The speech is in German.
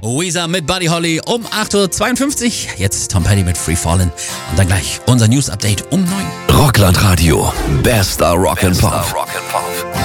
Weezer mit Buddy Holly um 8.52 Uhr. Jetzt Tom Petty mit Free Fallin'. Und dann gleich unser News-Update um 9 Uhr. Rockland Radio. Bester Rock and Pop.